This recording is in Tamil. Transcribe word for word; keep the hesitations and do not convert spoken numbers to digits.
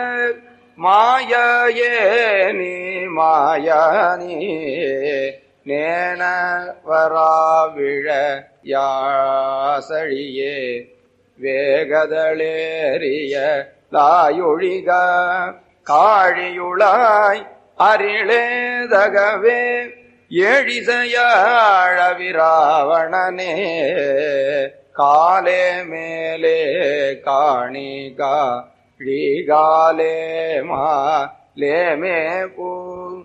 மாயே நீ மாயனி நேன வராவிழ யாசழியே வேகதளேறிய லாயொழிக காழியுளாய் அரிளேதகவே எழிசையாழவிராவணனே காலே மேலே காணிகா ழிகாலே மா லேமே பூ